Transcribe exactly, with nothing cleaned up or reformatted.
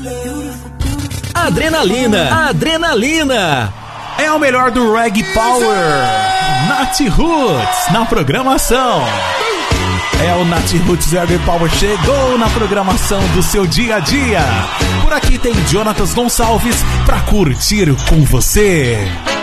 Adrenalina, adrenalina. É o melhor do Reggae Power. Nat Roots na programação. É o Nat Roots Reggae Power chegou na programação do seu dia a dia. Por aqui tem Jonatas Gonçalves pra curtir com você.